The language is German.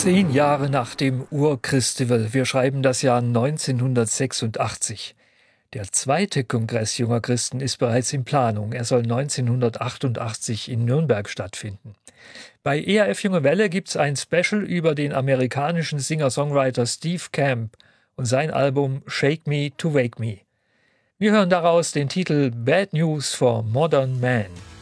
10 Jahre nach dem Ur-Christival. Wir schreiben das Jahr 1986. Der zweite Kongress junger Christen ist bereits in Planung. Er soll 1988 in Nürnberg stattfinden. Bei ERF Junge Welle gibt's ein Special über den amerikanischen Singer-Songwriter Steve Camp und sein Album Shake Me to Wake Me. Wir hören daraus den Titel Bad News for Modern Man.